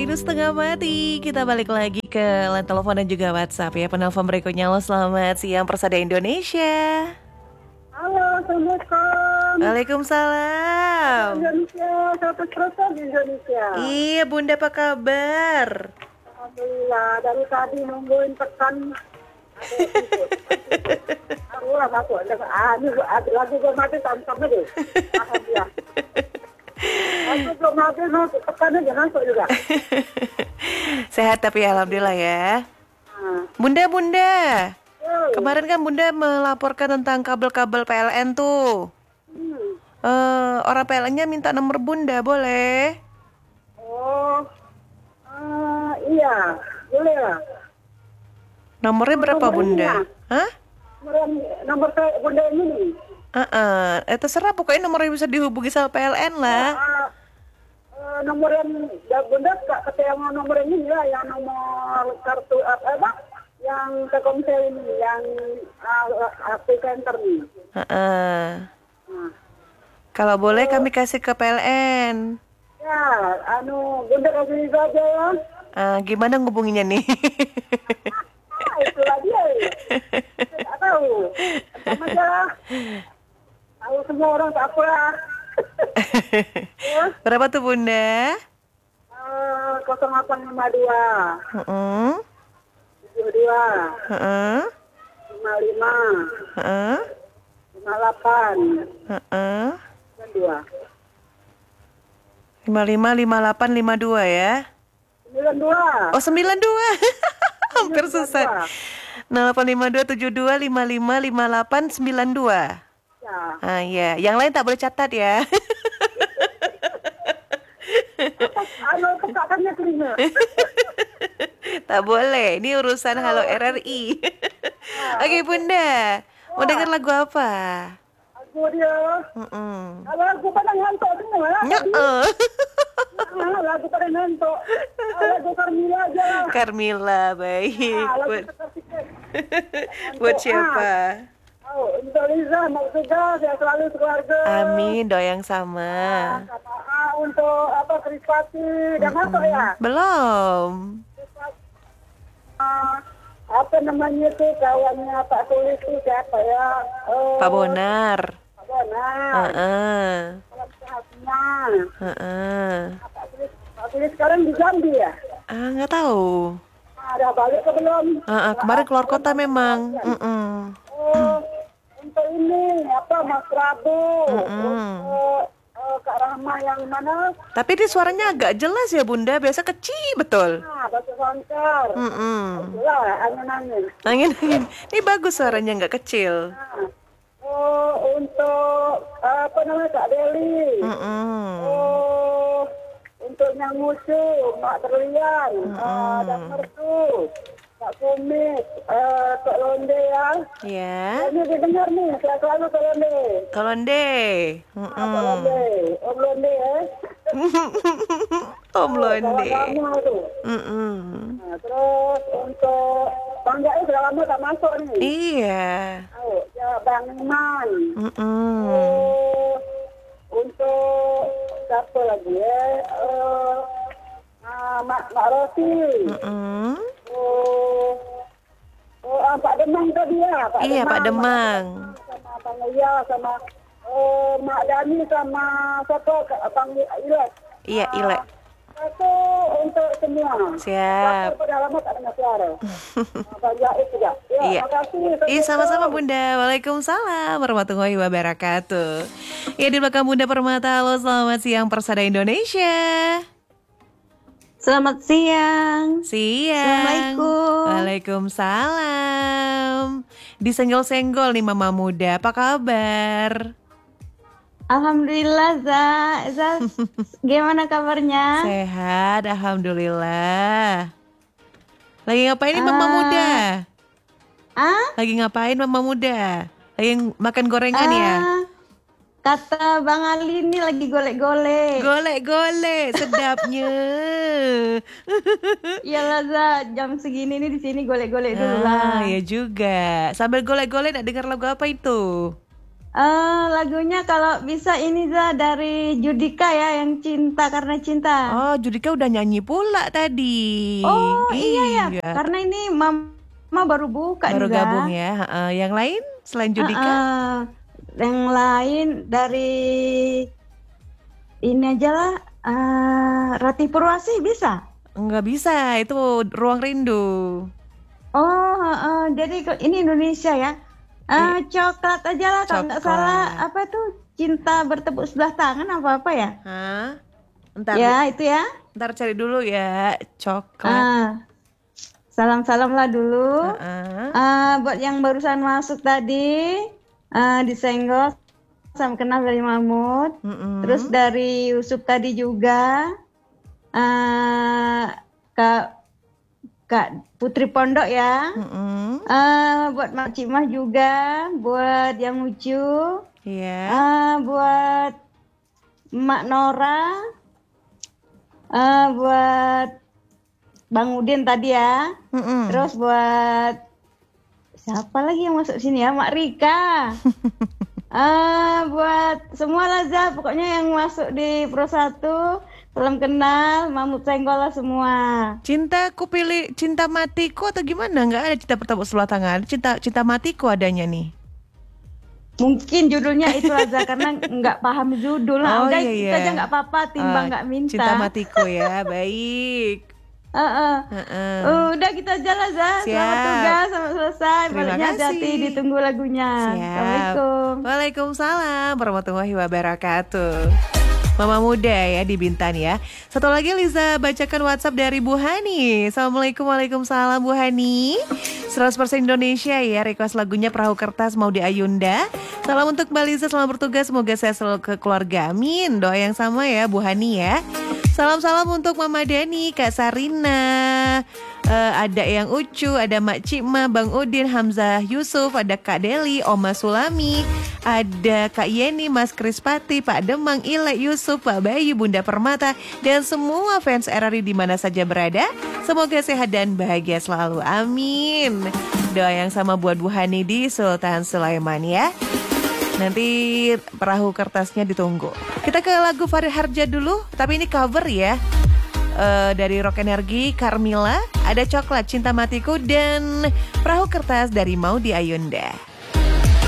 minus setengah mati. Kita balik lagi ke line telepon dan juga WhatsApp ya. Penelpon berikutnya. Halo, selamat siang Persada Indonesia. Halo, Assalamualaikum. Waalaikumsalam. Indonesia, 100% Indonesia. Iya, Bunda apa kabar? Alhamdulillah, dari tadi nungguin pesan. Aku lah masuk. Ini lagi gue mati sama-sama deh. Alhamdulillah. Aku belum mati, pesannya jangan masuk juga. Sehat tapi alhamdulillah ya. Bunda. Kemarin kan Bunda melaporkan tentang kabel-kabel PLN tuh. Orang PLN-nya minta nomor Bunda, boleh? Iya, boleh lah. Nomornya berapa Bunda? Hah? Nomor saya Bunda ini. Terserah pokoknya nomor yang bisa dihubungi sama PLN lah. Nomor yang Bunda kata yang nomor ini ya, yang nomor kartu apa? Yang Telkomsel ini, yang HP Center nih. Kalau boleh kami kasih ke PLN. Ya, Bunda kasih saja ya. Gimana ngubunginya nih? Itulah dia. Tidak tahu. Sama aja. Tahu semua orang tak apa. Berapa tuh Bunda? 0852 72 58 555852 ya. 92. Oh 92. Hampir susah. 085272555892. Ya. Iya, yang lain tak boleh catat ya. Kekakannya kelima. Tak boleh. Ini urusan Halo RRI. Oke Bunda. Mau dengar lagu apa? Aku dia. Kalau lagu pada ngantuk semua. Lagu pada ngantuk. Lagu Carmila aja. Carmila, baik. Buat siapa? Untuk Liza, maksudnya saya selalu keluarga. Amin, doa yang sama. Untuk Krispati, udah masuk ya? Belum. Apa namanya tuh kawannya Pak Tulis itu siapa ya? Pak Bonar. Pak Bonar. Salam sehatnya. Pak Tulis sekarang di Jambi ya? Nggak tahu. Ada balik ke belum? Kemarin keluar kota memang. Untuk ini Mas Prabu, Kak Rahma yang mana? Tapi dia suaranya agak jelas ya Bunda, biasa kecil betul. Batu Sangkar. Itulah angin-angin. Angin. Ini bagus suaranya, nggak kecil. Untuk Kak Deli. Untuk Nyang Musu, Mak Berlian, dan Mertu, Kak Kumit, Kak Londe ya. Ya. Ini didengar nih, saya selalu Kak Londe. Kolonde. Kak Londe, Om Londe ya. Om Londe. Lama tuh. Terus untuk Bang Jai sudah lama tak masuk nih. Iya. Ya Bang Iman. Untuk siapa lagi ya? Mak Rosi. Pak Demang tadi ya. Iya, Pak Demang. Sama Bang Lia, sama Mak Dani, sama siapa? Bang Ilek. Iya, Ilek. Itu untuk semua. Siap. Sudah lama tak dengar suara. Bang Jait juga. Ya, Iya. terima kasih. Iya, sama-sama Bunda. Waalaikumsalam warahmatullahi wabarakatuh. Ya, di belakang Bunda Permata. Halo, selamat siang Persada Indonesia. Selamat siang. Assalamualaikum. Waalaikumsalam. Disenggol-senggol nih Mama Muda. Apa kabar? Alhamdulillah, Za, gimana kabarnya? Sehat, alhamdulillah. Lagi ngapain nih Mama Muda? Lagi ngapain Mama Muda? Lagi makan gorengan ya? Kata Bang Ali ini lagi golek-golek. Golek-golek, sedapnya. Iyalah, Za, jam segini nih di sini golek-golek dulu lah. Ya juga. Sambil golek-golek nak dengar lagu apa itu? Lagunya kalau bisa ini dari Judika ya, yang Cinta Karena Cinta. Oh, Judika udah nyanyi pula tadi. Oh iya ya, karena ini Mama baru buka baru juga. gabung ya. Yang lain selain Judika? Yang lain dari ini aja lah, Ratih Purwasih bisa? Nggak bisa, itu Ruang Rindu. Oh, jadi ini Indonesia ya. Coklat aja lah kalau nggak salah. Apa tuh, Cinta Bertepuk Sebelah Tangan apa ya? Hah? Ntar, ya itu ya. Ntar cari dulu ya, Coklat. Salam-salam lah dulu. Buat yang barusan masuk tadi, disenggol, salam kenal dari Mahmud. Terus dari Yusuf tadi juga, Kak Putri Pondok ya. Buat Mak Cimah juga, buat yang lucu. Buat Mak Nora, buat Bang Udin tadi ya. Terus buat siapa lagi yang masuk sini ya? Mak Rika. Buat semua lah Zah, pokoknya yang masuk di Pro 1, salam kenal, Mahmud Senggola semua. Cintaku pilih Cinta Matiku atau gimana? Nggak ada Cinta Bertepuk Sebelah Tangan. Cinta Matiku adanya nih. Mungkin judulnya itu aja karena nggak paham judul. Udah kita aja nggak apa-apa, timbang nggak minta. Cinta Matiku ya, baik. Udah kita aja lah Zah. Selamat tugas, selamat selesai. Baliknya hati-hati, ditunggu lagunya. Assalamualaikum. Waalaikumsalam warahmatullahi wabarakatuh. Mama muda ya di Bintan ya. Satu lagi Liza bacakan WhatsApp dari Bu Hani. Assalamualaikum, waalaikumsalam Bu Hani. 100% Indonesia ya, request lagunya Perahu Kertas mau di Ayunda. Salam untuk Mbak Liza, selamat bertugas, semoga saya selalu ke keluarga, amin. Doa yang sama ya Bu Hani ya. Salam-salam untuk Mama Dani, Kak Sarina, ada yang Ucu, ada Mak Cima, Bang Udin, Hamzah Yusuf, ada Kak Deli, Oma Sulami, ada Kak Yeni, Mas Krispati, Pak Demang, Ile Yusuf, Pak Bayu, Bunda Permata, dan semua fans RRI di mana saja berada. Semoga sehat dan bahagia selalu, amin. Doa yang sama buat Bu Hani di Sultan Sulaiman ya. Nanti Perahu Kertasnya ditunggu. Kita ke lagu Farid Harja dulu, tapi ini cover ya. Dari Rock Energy, Carmila, ada Coklat, Cinta Matiku, dan Perahu Kertas dari Maudy Ayunda.